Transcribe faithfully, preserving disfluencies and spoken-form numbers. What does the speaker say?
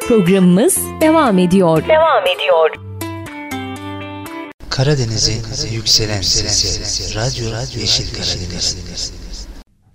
Programımız devam ediyor. Devam ediyor. Karadeniz'in yükselen sesi, Radyo Yeşil Karadeniz.